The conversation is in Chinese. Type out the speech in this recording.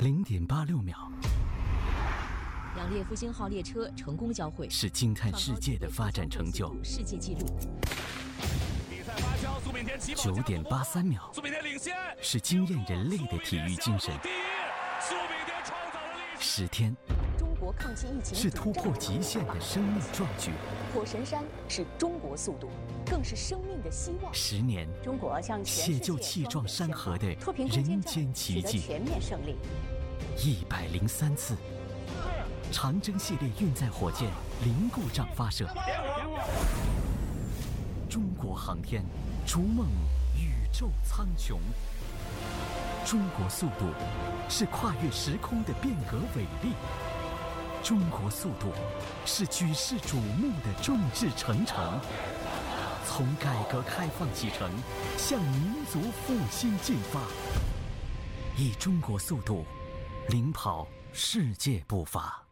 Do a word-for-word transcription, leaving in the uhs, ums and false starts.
零点八六秒。 两列复兴号列车成功交汇， 是惊叹世界的发展成就。 世界纪录。 比赛发酵，苏炳添起跑九点八三秒， 苏炳添领先， 是惊艳人类的体育精神。 第一，苏炳添创造了历史。 十天， 中国抗击疫情是突破极限的生命壮举。 火神山是中国速度，更是生命的希望。 十年， 中国向全世界解救气壮山河的人间奇迹。 全面胜利。 一百零三次，长征系列运载火箭零故障发射。中国航天逐梦宇宙苍穹。中国速度是跨越时空的变革伟力。中国速度是举世瞩目的众志成城。从改革开放启程，向民族复兴进发，以中国速度领跑世界步伐。